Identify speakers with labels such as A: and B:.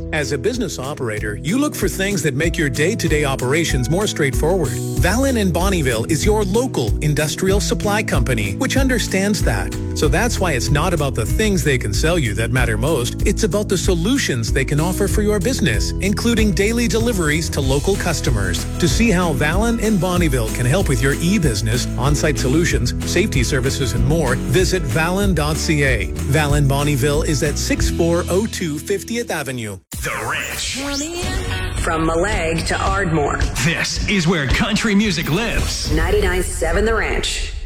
A: As a business operator, you look for things that make your day-to-day operations more straightforward. Valin in Bonnyville is your local industrial supply company, which understands that. So that's why it's not about the things they can sell you that matter most. It's about the solutions they can offer for your business, including daily deliveries to local customers. To see how Valin in Bonnyville can help with your e-business, on-site solutions, safety services, and more, visit valin.ca. Valin Bonnyville is at 6402 50th Avenue.
B: The Ranch.
C: From Maleg to Ardmore.
B: This is where country music lives.
C: 99.7 The Ranch.